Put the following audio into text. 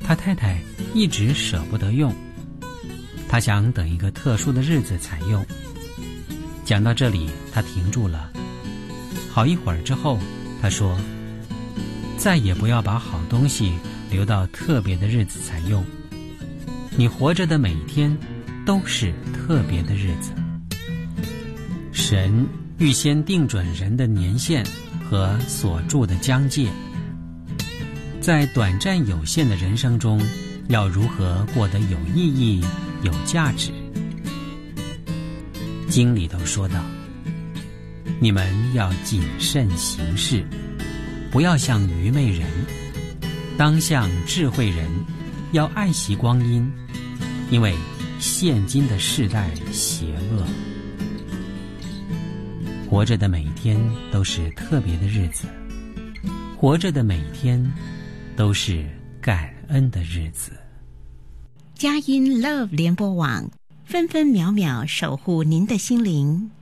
他太太一直舍不得用，他想等一个特殊的日子才用。讲到这里，他停住了。好一会儿之后，他说：“再也不要把好东西留到特别的日子才用。你活着的每一天都是特别的日子。”神预先定准人的年限和所住的疆界，在短暂有限的人生中，要如何过得有意义、有价值？经里头说道：“你们要谨慎行事，不要像愚昧人，当像智慧人，要爱惜光阴，因为现今的世代邪恶。”活着的每一天都是特别的日子，活着的每一天都是感恩的日子。 佳音 Love 联播网，分分秒秒守护您的心灵。